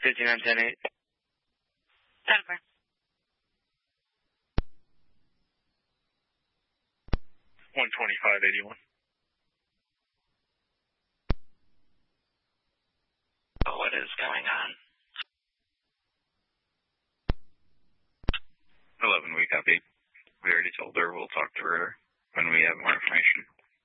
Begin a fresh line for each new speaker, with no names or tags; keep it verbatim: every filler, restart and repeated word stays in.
fifty-nine ten eight.
Jennifer.
one twenty-five eighty-one.
Oh, what is going on?
eleven, we copy. We already told her we'll talk to her when we have more information.